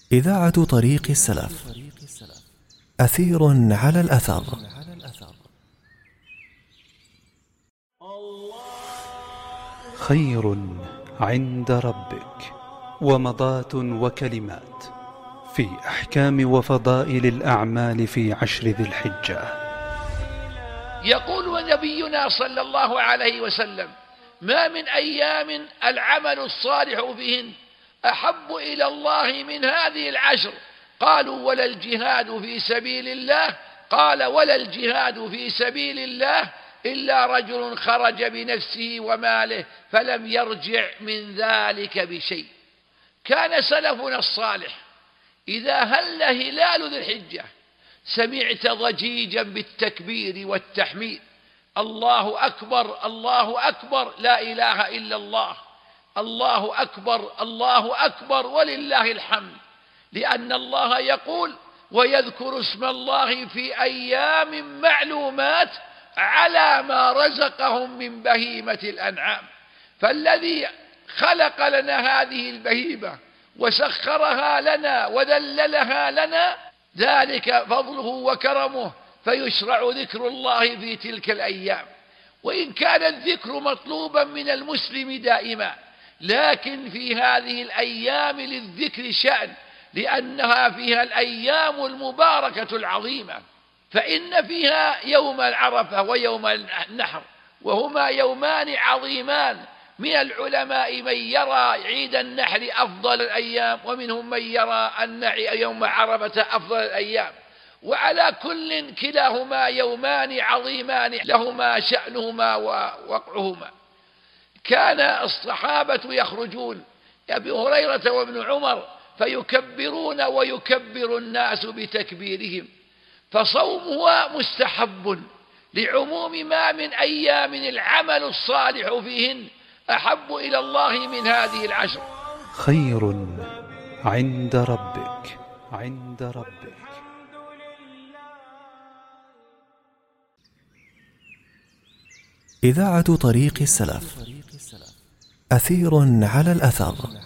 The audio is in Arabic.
إذاعة طريق السلف. أثير على الأثر. خير عند ربك ومضات وكلمات في أحكام وفضائل الأعمال في 10 ذي الحجة. يقول نبينا صلى الله عليه وسلم: ما من أيام العمل الصالح فيهن أحب إلى الله من هذه 10. قالوا: ولا الجهاد في سبيل الله؟ قال: ولا الجهاد في سبيل الله إلا رجل خرج بنفسه وماله فلم يرجع من ذلك بشيء. كان سلفنا الصالح إذا هل هلال ذي الحجة سمعت ضجيجا بالتكبير والتحميد: الله أكبر الله أكبر لا إله إلا الله، الله أكبر الله أكبر ولله الحمد، لأن الله يقول: ويذكر اسم الله في أيام معلومات على ما رزقهم من بهيمة الأنعام. فالذي خلق لنا هذه البهيمة وسخرها لنا وذللها لنا ذلك فضله وكرمه، فيشرع ذكر الله في تلك الأيام. وإن كان الذكر مطلوبا من المسلم دائما، لكن في هذه الأيام للذكر شأن، لأنها فيها الأيام المباركة العظيمة. فإن فيها يوم العرفة ويوم النحر، وهما يومان عظيمان. من العلماء من يرى عيد النحر أفضل الأيام، ومنهم من يرى أن يوم عرفة أفضل الأيام. وعلى كل كلاهما يومان عظيمان لهما شأنهما ووقعهما. كان الصحابة يخرجون أبي هريرة وابن عمر فيكبرون ويكبر الناس بتكبيرهم، فصومها مستحب لعموم ما من أيام العمل الصالح فيهن أحب إلى الله من هذه 10. خير عند ربك عند ربك. إذاعة طريق السلف. أثير على الأثر.